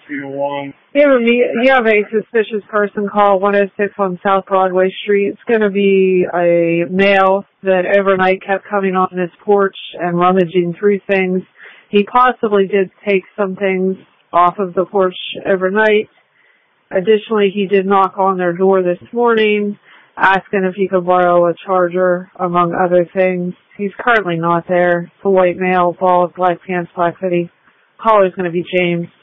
201. You have a suspicious person call 106 on South Broadway Street. It's going to be a male that overnight kept coming on his porch and rummaging through things. He possibly did take some things off of the porch overnight. Additionally, he did knock on their door this morning, asking if he could borrow a charger, among other things. He's currently not there. It's a white male, bald, black pants, black hoodie. Caller's going to be James.